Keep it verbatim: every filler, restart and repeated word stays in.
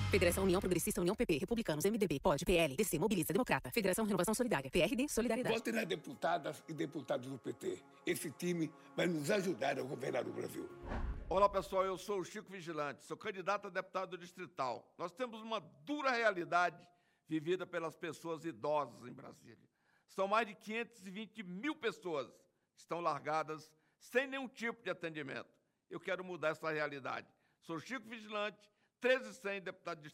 Federação União Progressista, União P P, Republicanos, M D B, P O D, P L, D C, Mobiliza, Democrata, Federação Renovação Solidária, P R D, Solidariedade. Votem nas deputadas e deputados do P T. Esse time vai nos ajudar a governar o Brasil. Olá, pessoal, eu sou o Chico Vigilante, sou candidato a deputado distrital. Nós temos uma dura realidade vivida pelas pessoas idosas em Brasília. São mais de quinhentas e vinte mil pessoas que estão largadas sem nenhum tipo de atendimento. Eu quero mudar essa realidade. Sou Chico Vigilante, treze cem, deputado distrital.